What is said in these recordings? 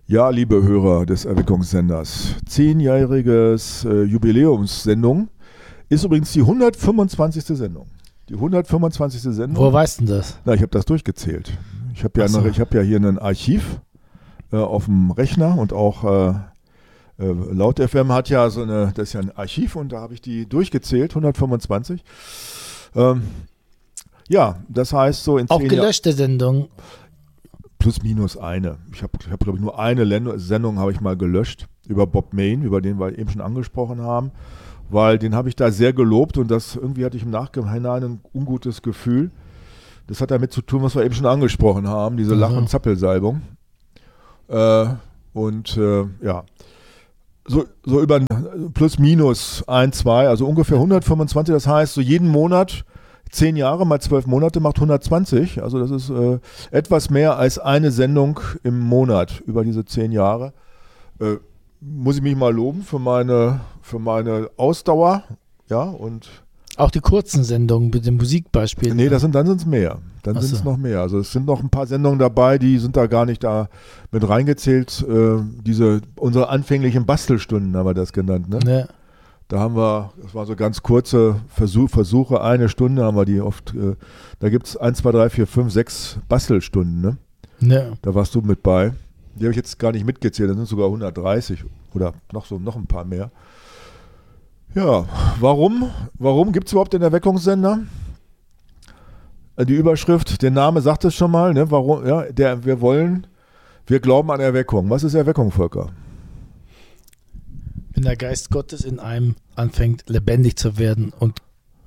Ja, liebe Hörer des Erweckungssenders, 10-jähriges Jubiläumssendung ist übrigens die 125. Sendung. Die 125. Sendung. Woher weißt du das? Na, ich habe das durchgezählt. Ich habe ja, hab ja hier ein Archiv auf dem Rechner und auch Laut FM hat ja das ist ja ein Archiv und da habe ich die durchgezählt, 125. Ja, das heißt so in 10 Auch gelöschte Sendungen. Plus minus eine. Ich habe glaube ich, nur eine Sendung habe ich mal gelöscht über Bob Mayne, über den wir eben schon angesprochen haben, weil den habe ich da sehr gelobt und das irgendwie hatte ich im Nachhinein ein ungutes Gefühl. Das hat damit zu tun, was wir eben schon angesprochen haben, diese Lach- und Zappelsalbung. Ja, so über plus minus 1, 2, also ungefähr 125, das heißt so jeden Monat 10 Jahre mal 12 Monate macht 120, also das ist etwas mehr als eine Sendung im Monat über diese 10 Jahre. Muss ich mich mal loben für meine Ausdauer, ja, und auch die kurzen Sendungen mit den Musikbeispielen. Nee, dann sind es mehr. Dann sind es noch mehr. Also es sind noch ein paar Sendungen dabei, die sind da gar nicht da mit reingezählt. Unsere anfänglichen Bastelstunden haben wir das genannt, ne? Ja. Da haben wir, das waren so ganz kurze Versuche, eine Stunde haben wir die oft, da gibt es 1, 2, 3, 4, 5, 6 Bastelstunden, ne? Ja. Da warst du mit bei. Die habe ich jetzt gar nicht mitgezählt, das sind sogar 130 oder noch ein paar mehr. Ja, warum gibt es überhaupt den Erweckungssender? Die Überschrift, der Name sagt es schon mal, ne? Warum? Ja, wir glauben an Erweckung. Was ist Erweckung, Volker? Wenn der Geist Gottes in einem anfängt, lebendig zu werden und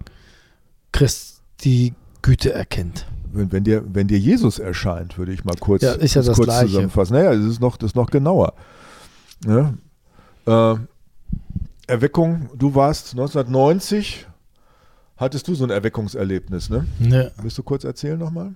Christi Güte erkennt. Wenn dir Jesus erscheint, würde ich mal kurz, ist ja das kurz Gleiche. Zusammenfassen. Naja, das ist noch genauer. Ne? Erweckung, du warst 1990, hattest du so ein Erweckungserlebnis, ne? Ja. Willst du kurz erzählen nochmal?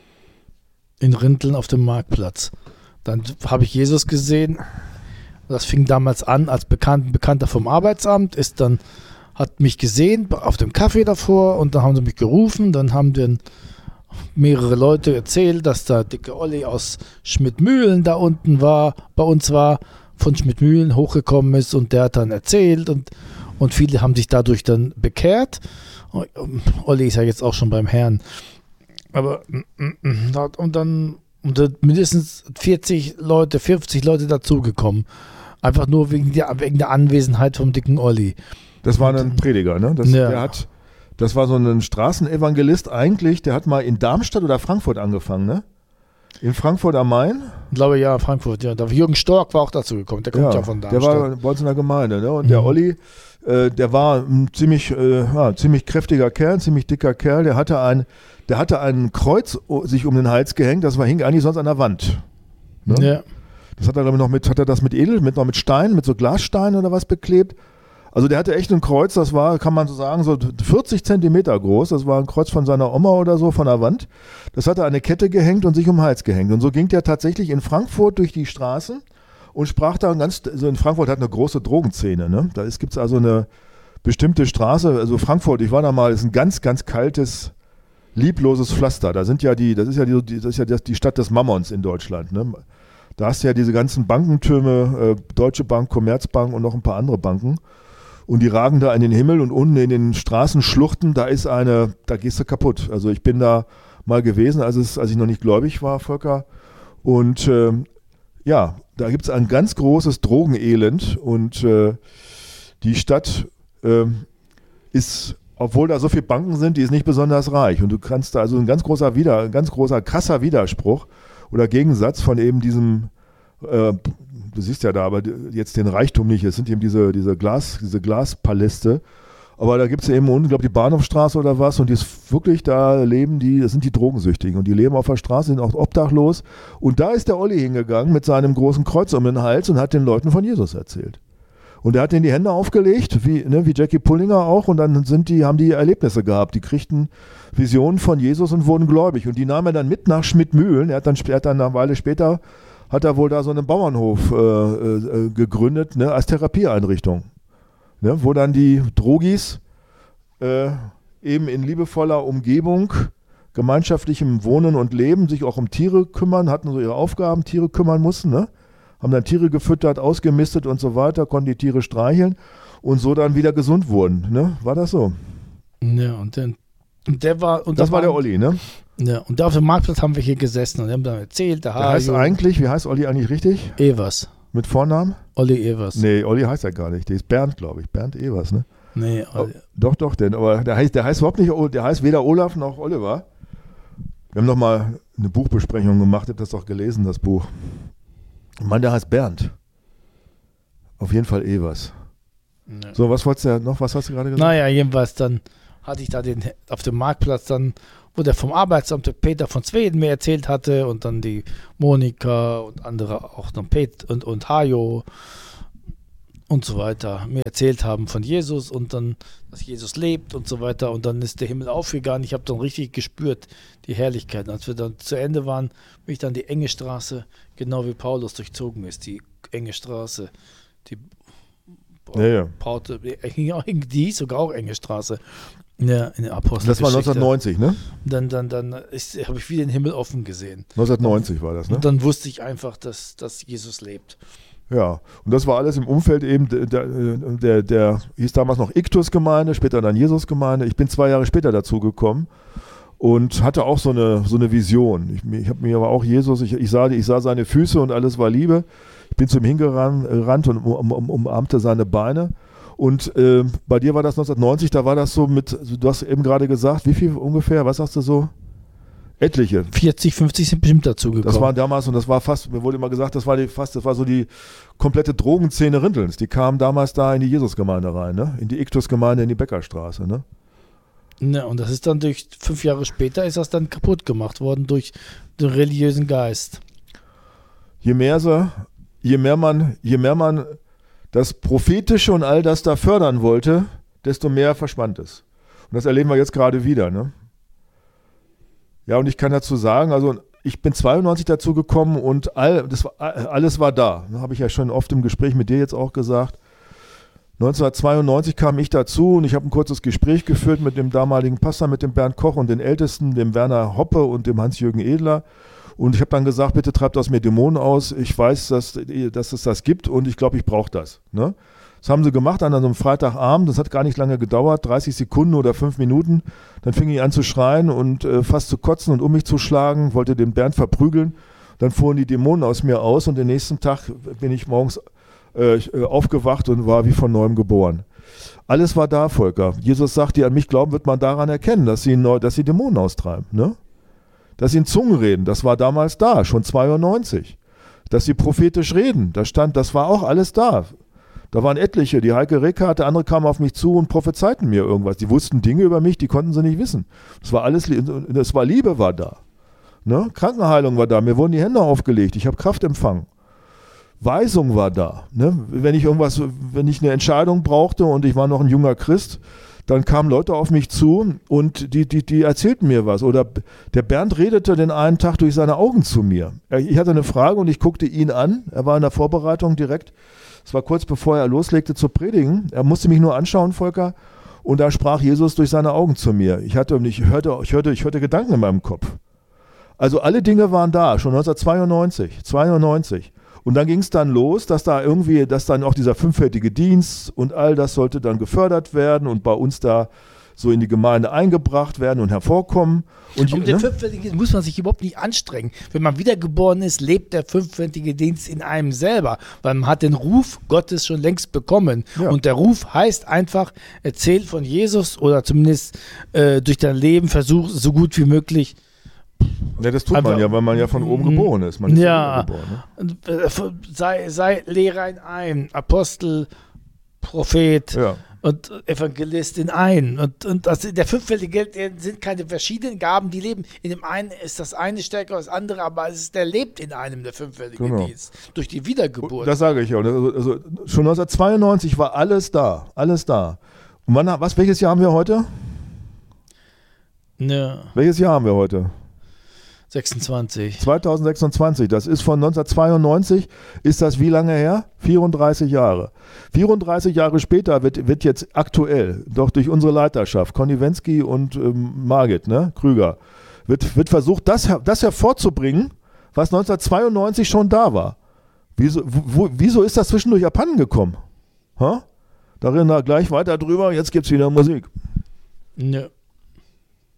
In Rinteln auf dem Marktplatz. Dann habe ich Jesus gesehen. Das fing damals an als Bekannter vom Arbeitsamt, hat mich gesehen auf dem Kaffee davor und dann haben sie mich gerufen, dann haben dann mehrere Leute erzählt, dass da dicke Olli aus Schmidtmühlen da unten bei uns war, von Schmidtmühlen hochgekommen ist und der hat dann erzählt und viele haben sich dadurch dann bekehrt. Olli ist ja jetzt auch schon beim Herrn. Aber und dann mindestens 40 Leute, 50 Leute dazugekommen. Einfach nur wegen der Anwesenheit vom dicken Olli. Das war ein Prediger, ne? Das war so ein Straßenevangelist eigentlich, der hat mal in Darmstadt oder Frankfurt angefangen, ne? In Frankfurt am Main? Ich glaube ja, Frankfurt, ja. Jürgen Stork war auch dazu gekommen, der kommt ja von Darmstadt. Der war bei uns in der Gemeinde, ne? Und der Olli, der war ein ziemlich kräftiger Kerl, ein ziemlich dicker Kerl, der hatte ein Kreuz sich um den Hals gehängt, hing eigentlich sonst an der Wand. Ne? Ja. Das hat er noch mit Steinen, mit so Glassteinen oder was beklebt. Also der hatte echt ein Kreuz, das war, kann man so sagen, so 40 Zentimeter groß. Das war ein Kreuz von seiner Oma oder so von der Wand. Das hat er an eine Kette gehängt und sich um den Hals gehängt. Und so ging der tatsächlich in Frankfurt durch die Straßen und sprach da in Frankfurt hat eine große Drogenszene, ne? Da gibt es also eine bestimmte Straße, also Frankfurt, ich war da mal, ist ein ganz, ganz kaltes, liebloses Pflaster. Das ist ja die Stadt des Mammons in Deutschland, ne? Da hast du ja diese ganzen Bankentürme, Deutsche Bank, Commerzbank und noch ein paar andere Banken. Und die ragen da in den Himmel und unten in den Straßenschluchten, da gehst du kaputt. Also ich bin da mal gewesen, als ich noch nicht gläubig war, Volker. Und da gibt es ein ganz großes Drogenelend und die Stadt ist, obwohl da so viele Banken sind, die ist nicht besonders reich. Und du kannst da also ein ganz großer, krasser Widerspruch oder Gegensatz von eben diesem, du siehst ja da aber jetzt den Reichtum nicht, es sind eben diese Glaspaläste, aber da gibt es eben unten, ich glaube die Bahnhofstraße oder was und die ist wirklich, das sind die Drogensüchtigen und die leben auf der Straße, sind auch obdachlos und da ist der Olli hingegangen mit seinem großen Kreuz um den Hals und hat den Leuten von Jesus erzählt. Und er hat denen die Hände aufgelegt, wie Jackie Pullinger auch, und dann haben die Erlebnisse gehabt. Die kriegten Visionen von Jesus und wurden gläubig. Und die nahm er dann mit nach Schmidtmühlen. Er hat dann eine Weile später, hat er wohl da so einen Bauernhof gegründet, ne, als Therapieeinrichtung. Ne, wo dann die Drogis eben in liebevoller Umgebung, gemeinschaftlichem Wohnen und Leben sich auch um Tiere kümmern, hatten so ihre Aufgaben, Tiere kümmern mussten, ne? haben dann Tiere gefüttert, ausgemistet und so weiter, konnten die Tiere streicheln und so dann wieder gesund wurden. Ne? War das so? Ja, und der war... Und das war der Olli, ne? Ja, und da auf dem Marktplatz haben wir hier gesessen und haben dann erzählt, der heißt eigentlich, wie heißt Olli eigentlich richtig? Evers. Mit Vornamen? Olli Evers. Nee, Olli heißt er gar nicht. Der ist Bernd, glaube ich. Bernd Evers, ne? Nee, Doch, denn. Aber der heißt überhaupt nicht, der heißt weder Olaf noch Oliver. Wir haben noch mal eine Buchbesprechung gemacht, ich habe das doch gelesen, das Buch. Ich meine, der heißt Bernd. Auf jeden Fall Evers. Ja. So, was wolltest du noch? Was hast du gerade gesagt? Naja, jedenfalls dann hatte ich da auf dem Marktplatz dann, wo der vom Arbeitsamt der Peter von Zweden mir erzählt hatte und dann die Monika und andere auch noch Pet und Hajo und so weiter mir erzählt haben von Jesus und dann, dass Jesus lebt und so weiter und dann ist der Himmel aufgegangen. Ich habe dann richtig gespürt, die Herrlichkeit. Als wir dann zu Ende waren, bin ich dann die enge Straße, genau wie Paulus durchzogen ist, die enge Straße, die die hieß sogar auch enge Straße. Ja, in der Apostelgeschichte. Das war 1990, ne? Dann habe ich wieder den Himmel offen gesehen. 1990 war das, ne? Und dann wusste ich einfach, dass Jesus lebt. Ja, und das war alles im Umfeld eben, der hieß damals noch Iktus-Gemeinde, später dann Jesus-Gemeinde. Ich bin 2 Jahre später dazu gekommen und hatte auch so eine Vision. Ich habe mir aber auch Jesus, ich sah seine Füße und alles war Liebe. Ich bin zu ihm hingerannt und umarmte seine Beine. Und bei dir war das 1990, da war das so du hast eben gerade gesagt, wie viel ungefähr, was sagst du so? Etliche. 40, 50 sind bestimmt dazu gekommen. Das war damals und das war fast, mir wurde immer gesagt, das war so die komplette Drogenszene Rintelns. Die kamen damals da in die Jesusgemeinde rein, ne? In die Iktus-Gemeinde, in die Beckerstraße, ne? Ja, und das ist dann 5 Jahre später ist das dann kaputt gemacht worden durch den religiösen Geist. Je mehr man das Prophetische und all das da fördern wollte, desto mehr verschwand es. Und das erleben wir jetzt gerade wieder, ne? Ja, und ich kann dazu sagen, also ich bin 92 dazu gekommen und alles war da. Das habe ich ja schon oft im Gespräch mit dir jetzt auch gesagt. 1992 kam ich dazu und ich habe ein kurzes Gespräch geführt mit dem damaligen Pastor, mit dem Bernd Koch und den Ältesten, dem Werner Hoppe und dem Hans-Jürgen Edler. Und ich habe dann gesagt, bitte treibt aus mir Dämonen aus. Ich weiß, dass es das gibt und ich glaube, ich brauche das. Ne? Das haben sie gemacht an einem Freitagabend. Das hat gar nicht lange gedauert, 30 Sekunden oder 5 Minuten. Dann fing ich an zu schreien und fast zu kotzen und um mich zu schlagen, wollte den Bernd verprügeln. Dann fuhren die Dämonen aus mir aus und den nächsten Tag bin ich morgens aufgewacht und war wie von neuem geboren. Alles war da, Volker. Jesus sagt, die an mich glauben, wird man daran erkennen, dass sie Dämonen austreiben. Ne? Dass sie in Zungen reden, das war damals da, schon 92. Dass sie prophetisch reden, das war auch alles da. Da waren etliche, die Heike Reckart, der andere kam auf mich zu und prophezeiten mir irgendwas. Die wussten Dinge über mich, die konnten sie nicht wissen. Liebe war da. Ne? Krankenheilung war da, mir wurden die Hände aufgelegt, ich habe Kraft empfangen. Weisung war da. Ne? Wenn ich eine Entscheidung brauchte und ich war noch ein junger Christ, dann kamen Leute auf mich zu und die erzählten mir was. Oder der Bernd redete den einen Tag durch seine Augen zu mir. Ich hatte eine Frage und ich guckte ihn an. Er war in der Vorbereitung direkt. Es war kurz bevor er loslegte zu predigen. Er musste mich nur anschauen, Volker. Und da sprach Jesus durch seine Augen zu mir. Ich hörte Gedanken in meinem Kopf. Also alle Dinge waren da, schon 1992. Und dann ging es dann los, dass dann auch dieser 5-fältige Dienst und all das sollte dann gefördert werden und bei uns da so in die Gemeinde eingebracht werden und hervorkommen. Und der 5-fältige Dienst muss man sich überhaupt nicht anstrengen. Wenn man wiedergeboren ist, lebt der 5-fältige Dienst in einem selber, weil man hat den Ruf Gottes schon längst bekommen. Ja. Und der Ruf heißt einfach, erzähl von Jesus oder zumindest durch dein Leben versuch so gut wie möglich. Ja, das tut man ja, weil man ja von oben geboren ist. Man ist ja, geboren, ne? sei Lehrer in einem, Apostel, Prophet und Evangelist in einem. Und der 5-fältige sind keine verschiedenen Gaben, die leben. In dem einen ist das eine stärker als das andere, aber der lebt in einem, der 5-fältige Dienst. Durch die Wiedergeburt. Das sage ich ja. Also schon 1992 war alles da. Alles da. Und welches Jahr haben wir heute? Ja. Welches Jahr haben wir heute? 2026, das ist von 1992, ist das wie lange her? 34 Jahre. 34 Jahre später wird jetzt aktuell, doch durch unsere Leiterschaft, Conny Wensky und Margit, ne, Krüger, wird versucht, das hervorzubringen, was 1992 schon da war. Wieso ist das zwischendurch abhanden gekommen? Ha? Da reden wir gleich weiter drüber, jetzt gibt es wieder Musik. Nö.